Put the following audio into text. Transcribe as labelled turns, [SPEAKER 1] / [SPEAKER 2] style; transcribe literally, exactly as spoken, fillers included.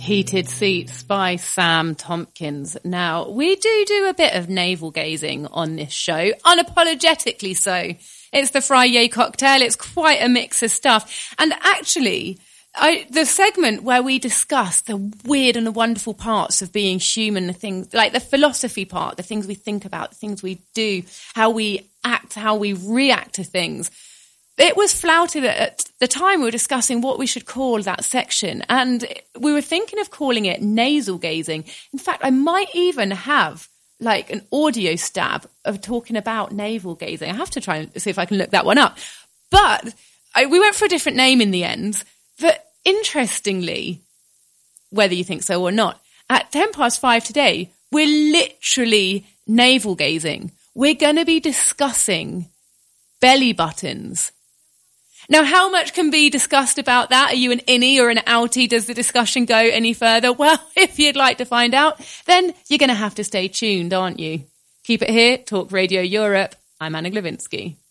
[SPEAKER 1] Heated Seats by Sam Tompkins. Now, we do do a bit of navel gazing on this show, unapologetically so. It's the Friday cocktail. It's quite a mix of stuff. And actually, I, the segment where we discuss the weird and the wonderful parts of being human, the things like the philosophy part, the things we think about, the things we do, how we act, how we react to things. It was flouted at the time we were discussing what we should call that section. And we were thinking of calling it nasal gazing. In fact, I might even have like an audio stab of talking about navel gazing. I have to try and see if I can look that one up. But I, we went for a different name in the end. But interestingly, whether you think so or not, at ten past five today, we're literally navel gazing. We're going to be discussing belly buttons. Now, how much can be discussed about that? Are you an innie or an outie? Does the discussion go any further? Well, if you'd like to find out, then you're going to have to stay tuned, aren't you? Keep it here, Talk Radio Europe. I'm Anna Glavinsky.